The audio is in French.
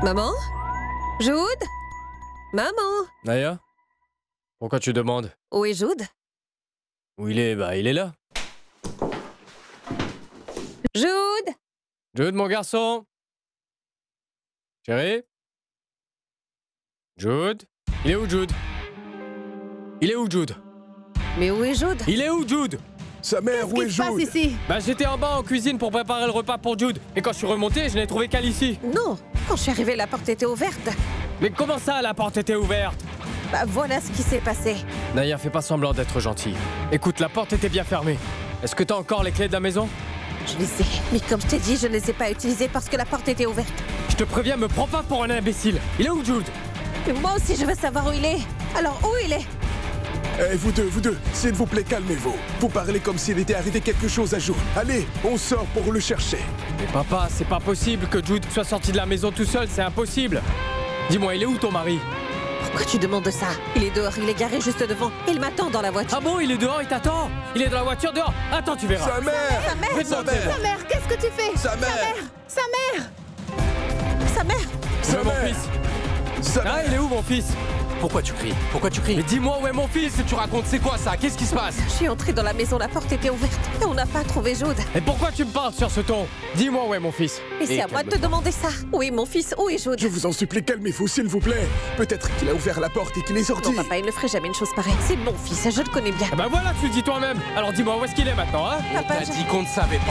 Maman? Jude? Maman? Naya? Pourquoi tu demandes? Où est Jude? Où il est? Bah, il est là. Jude? Jude, mon garçon? Chérie? Jude? Il est où, Jude? Il est où, Jude? Mais où est Jude? Il est où, Jude? Sa mère, où est Qu'est-ce qui se passe Jude? ici? Bah, j'étais en bas en cuisine pour préparer le repas pour Jude. Et quand je suis remonté, je n'ai trouvé qu'elle ici. Non, quand je suis arrivée, la porte était ouverte. Mais comment ça, la porte était ouverte? Bah voilà ce qui s'est passé. Naya, fais pas semblant d'être gentille. Écoute, la porte était bien fermée. Est-ce que t'as encore les clés de la maison? Je les ai. Mais comme je t'ai dit, je ne les ai pas utilisées parce que la porte était ouverte. Je te préviens, me prends pas pour un imbécile. Il est où, Jude? Et moi aussi, je veux savoir où il est. Alors, où il est? Eh, vous deux, s'il vous plaît, calmez-vous. Vous parlez comme s'il était arrivé quelque chose à Jude. Allez, on sort pour le chercher. Mais papa, c'est pas possible que Jude soit sorti de la maison tout seul, c'est impossible. Dis-moi, il est où ton mari? Pourquoi tu demandes ça? Il est dehors, il est garé juste devant. Il m'attend dans la voiture. Ah bon, il est dehors, il t'attend? Il est dans la voiture dehors? Attends, tu verras. Sa mère! Fais de Sa mentir. mère! Sa mère, qu'est-ce que tu fais? Sa mère! Sa mère! Sa mère? Où Sa est mon mère! fils? Sa Ah, mère! il est où mon fils? Pourquoi tu cries? Pourquoi tu cries? Mais dis-moi où est mon fils? Qu'est-ce que tu racontes? C'est quoi ça? Qu'est-ce qui se passe? Je suis entrée dans la maison, la porte était ouverte. Et on n'a pas trouvé Jude. Et pourquoi tu me parles sur ce ton? Dis-moi où est mon fils? Et c'est à moi de te demander ça. Où est mon fils? Où est Jude? Je vous en supplie, calmez-vous, s'il vous plaît. Peut-être qu'il a ouvert la porte et qu'il est sorti. Non, papa, il ne ferait jamais une chose pareille. C'est mon fils, je le connais bien. Ah bah voilà, tu le dis toi-même. Alors dis-moi où est-ce qu'il est maintenant, hein? Papa, T'as dit qu'on ne savait pas.